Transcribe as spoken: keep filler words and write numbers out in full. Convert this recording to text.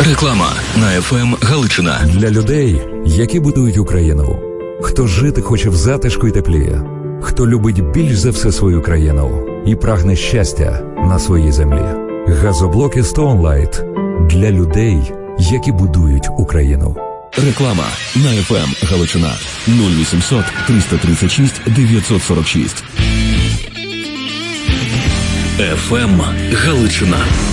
Реклама на еф ем Галичина. Для людей, які будують Україну. Хто жити хоче в затишку й теплі. Хто любить більш за все свою країну і прагне щастя на своїй землі. Газоблоки Stoneline для людей, які будують Україну. Реклама на еф ем Галичина. нуль вісімсот триста тридцять шість дев'ятсот сорок шість. еф ем Галичина.